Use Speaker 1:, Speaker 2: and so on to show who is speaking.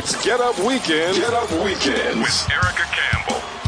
Speaker 1: It's Get Up Weekend. Get Up Weekend with Erica Campbell.